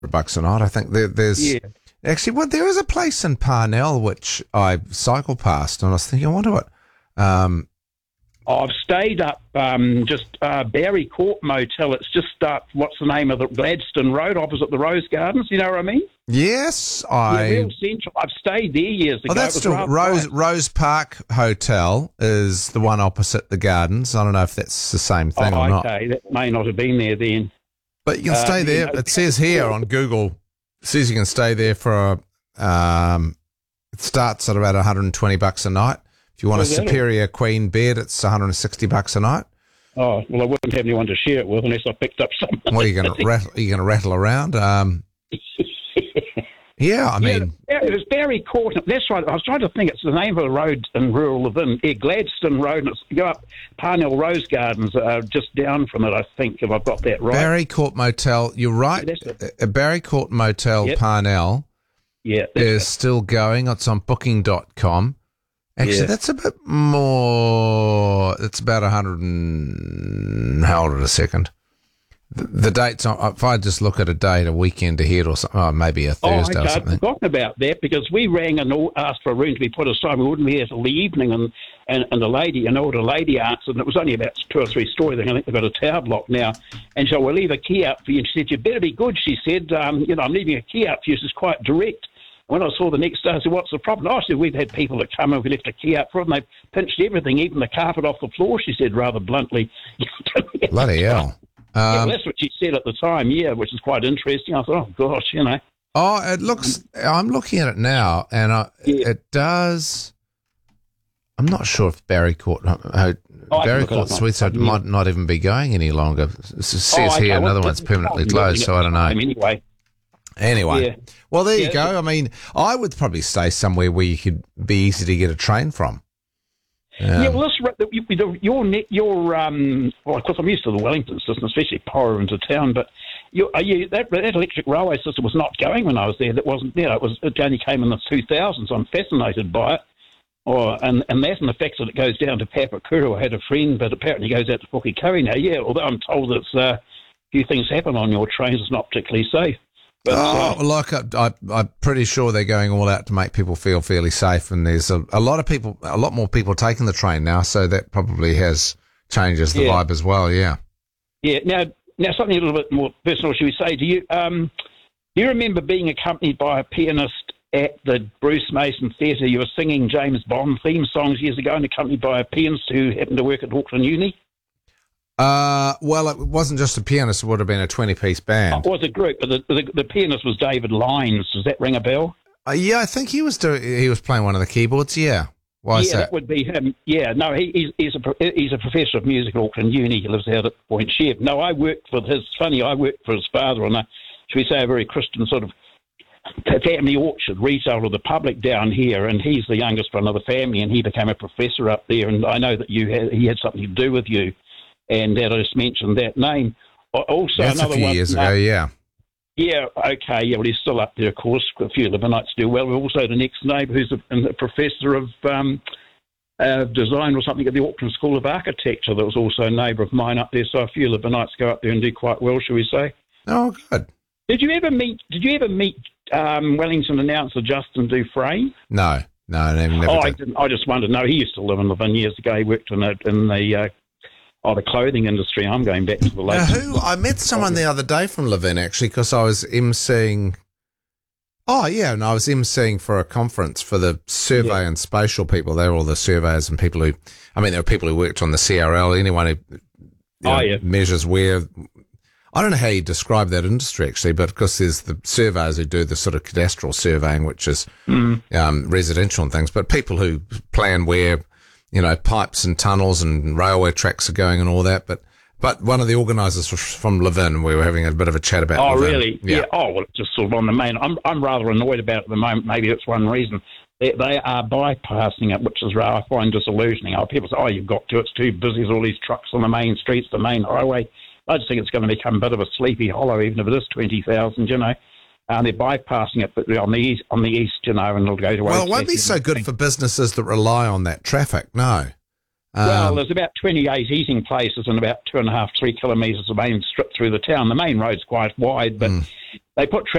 bucks a night. I think there's actually, well, there is a place in Parnell which I cycle past, and I was thinking, I wonder what. I've stayed up just Barry Court Motel. It's just what's the name of it? Gladstone Road, opposite the Rose Gardens. You know what I mean? Yes, real central. I've stayed there years ago. Oh, that's still Rose Park Hotel is the one opposite the gardens. I don't know if that's the same thing or not. Okay, that may not have been there then. But you can stay there. It says here on Google, it says you can stay there for it starts at about $120 a night. If you want a superior queen bed, it's $160 a night. Oh, well, I wouldn't have anyone to share it with unless I picked up something. Well, you're going to rattle around. Yeah, I mean... Yeah, it was Barry Court. That's right. I was trying to think. It's the name of a road in rural Levin. Yeah, Gladstone Road. And it's, go up Parnell Rose Gardens, just down from it, I think, if I've got that right. Barry Court Motel. You're right. Barry Court Motel, Parnell is still going. It's on booking.com. Actually, that's a bit more... It's about 100 and... Hold it a second. The dates, if I just look at a date, a weekend ahead or something, maybe a Thursday or something. I'd forgotten about that because we rang and asked for a room to be put aside. We wouldn't be here till the evening, and the lady, an older lady, answered, and it was only about 2 or 3 stories. I think they've got a tower block now. And so we'll leave a key out for you. And she said, you better be good. She said, I'm leaving a key out for you. She's quite direct. When I saw the next day, I said, what's the problem? I said, we've had people that come and we left a key out for them. They pinched everything, even the carpet off the floor, she said rather bluntly. Bloody hell. Well, that's what she said at the time, which is quite interesting. I thought, oh, gosh, Oh, it looks, I'm looking at it now, and it does, I'm not sure if Barry Court Suites might not even be going any longer. It says here another one's permanently closed, so I don't know. Anyway. Well, there you go. I mean, I would probably stay somewhere where you could be easy to get a train from. Well, of course, I'm used to the Wellington system, especially Porra into town, but that electric railway system was not going when I was there. That wasn't, it only came in the 2000s. I'm fascinated by it. And that and the fact that it goes down to Papakura. I had a friend, but apparently it goes out to Pukekohe now. Yeah, although I'm told that a few things happen on your trains, it's not particularly safe. But, I'm pretty sure they're going all out to make people feel fairly safe, and there's a lot more people taking the train now, so that probably changes the vibe as well. Yeah. Yeah. Now something a little bit more personal, should we say? Do you remember being accompanied by a pianist at the Bruce Mason Theatre? You were singing James Bond theme songs years ago, and accompanied by a pianist who happened to work at Auckland Uni. Well, it wasn't just a pianist. It would have been a 20-piece band. It was a group, but the pianist was David Lyons. Does that ring a bell? Yeah, I think he was playing one of the keyboards. Yeah. Why is that? That would be him. Yeah, no, he's a professor of music at Auckland Uni. He lives out at Point Shep. No, I worked for his father on should we say, a very Christian sort of family orchard, retail to the public down here, and he's the youngest from another family, and he became a professor up there, and I know that he had something to do with you. And I just mentioned that name. Also, that's another a few years ago, yeah. Yeah, okay, yeah, well, he's still up there, of course. A few Livinites do well. Also, the next neighbour, who's a professor of design or something at the Auckland School of Architecture, that was also a neighbour of mine up there. So a few Livinites go up there and do quite well, shall we say? Oh, good. Did you ever meet Wellington announcer Justin Dufresne? No, never did. I didn't. I just wondered. No, he used to live in Levin years ago. He worked in the clothing industry. I'm going back to the late. I met someone the other day from Levin, actually, because I was emceeing. Oh, yeah, and I was emceeing for a conference for the survey and spatial people. They were all the surveyors and people there were people who worked on the CRL, anyone who measures where. I don't know how you describe that industry, actually, but of course there's the surveyors who do the sort of cadastral surveying, which is residential and things, but people who plan where pipes and tunnels and railway tracks are going and all that. But one of the organisers was from Levin. We were having a bit of a chat about. Oh, Levin. Really? Yeah. Oh, well, it's just sort of on the main. I'm rather annoyed about it at the moment. Maybe that's one reason. They are bypassing it, which is I find disillusioning. People say, you've got to. It's too busy. There's all these trucks on the main streets, the main highway. I just think it's going to become a bit of a sleepy hollow, even if it is 20,000. They're bypassing it, but on the east, and it'll go to. Well, it won't be so good for businesses that rely on that traffic. No. Well, there's about 28 eating places and about 2.5, 3 kilometres of main strip through the town. The main road's quite wide, but they put